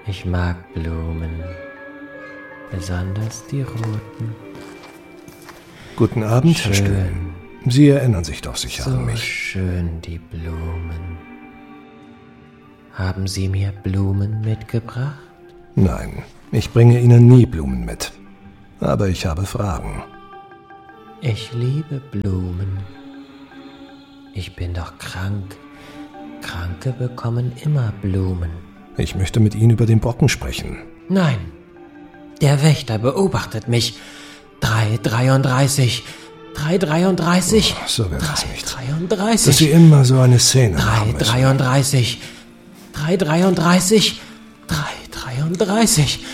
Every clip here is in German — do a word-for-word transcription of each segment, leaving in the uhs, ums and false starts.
Ich mag Blumen, besonders die roten. Guten Abend, Herr Stüben. Sie erinnern sich doch sicher so an mich. So schön, die Blumen. Haben Sie mir Blumen mitgebracht? Nein, ich bringe Ihnen nie Blumen mit. Aber ich habe Fragen. Ich liebe Blumen. Ich bin doch krank. Kranke bekommen immer Blumen. Ich möchte mit Ihnen über den Brocken sprechen. Nein, der Wächter beobachtet mich. drei dreiunddreißig. drei dreiunddreißig. Oh, so wird es nicht. drei dreiunddreißig. Dass Sie immer so eine Szene drei machen müssen. dreiunddreißig. drei dreiunddreißig. drei dreiunddreißig.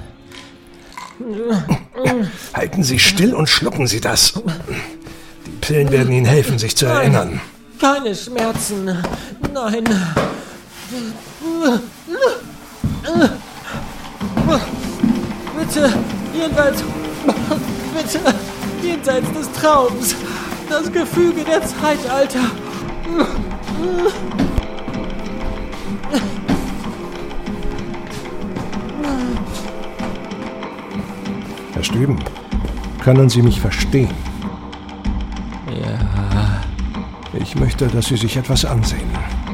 Halten Sie still und schlucken Sie das. Die Pillen werden Ihnen helfen, sich zu erinnern. Keine Schmerzen. Nein. Bitte, jenseits, bitte, jenseits des Traums. Das Gefüge der Zeitalter. Herr Stüben, können Sie mich verstehen? Ja. Ich möchte, dass Sie sich etwas ansehen.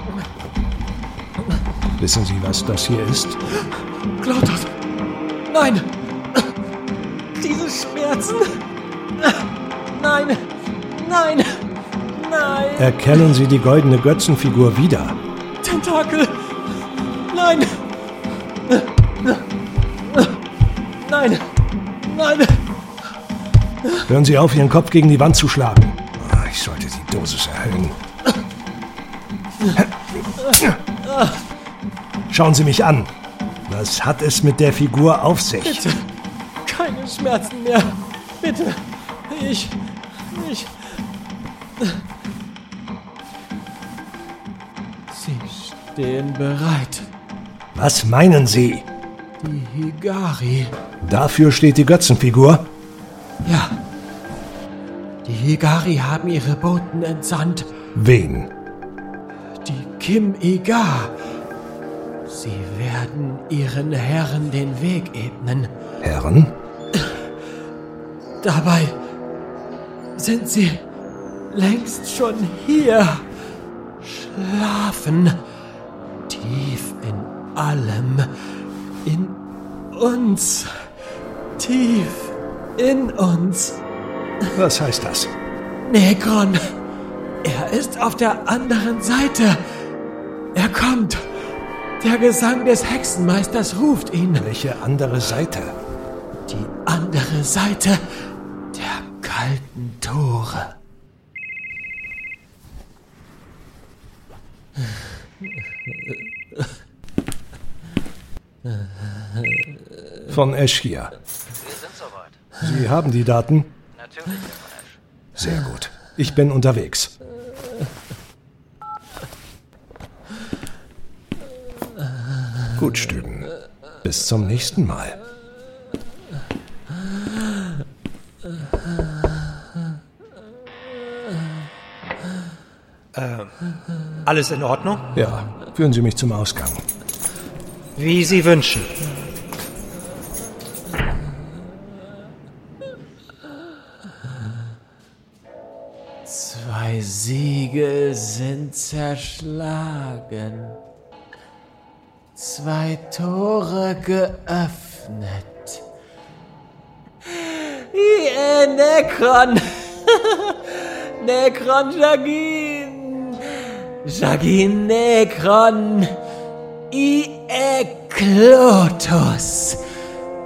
Wissen Sie, was das hier ist? Glautot! Nein! Diese Schmerzen! Nein! Nein! Nein! Erkennen Sie die goldene Götzenfigur wieder? Tentakel! Nein! Nein! Nein! Hören Sie auf, Ihren Kopf gegen die Wand zu schlagen. Ich sollte die Dosis erhöhen. Schauen Sie mich an. Was hat es mit der Figur auf sich? Bitte! Keine Schmerzen mehr! Bitte! Ich... Ich... Sie stehen bereit. Was meinen Sie? Die Higari. Dafür steht die Götzenfigur? Ja. Die Higari haben ihre Boten entsandt. Wen? Die Kim-Igar. Sie werden ihren Herren den Weg ebnen. Herren? Dabei sind sie längst schon hier. Schlafen tief in allem. In uns. Tief in uns. Was heißt das? Nekron. Er ist auf der anderen Seite. Er kommt. Der Gesang des Hexenmeisters ruft ihn. Welche andere Seite? Die andere Seite der kalten Tore. Von Esch hier. Wir sind soweit. Sie haben die Daten? Natürlich, von Esch. Sehr gut. Ich bin unterwegs. Gut, Stüben. Bis zum nächsten Mal. Ähm, alles in Ordnung? Ja, führen Sie mich zum Ausgang. Wie Sie wünschen. Zwei Siegel sind zerschlagen. Zwei Tore geöffnet. Yeah, Nekron! Nekron Jagin! Jagin Nekron! I Eklotus!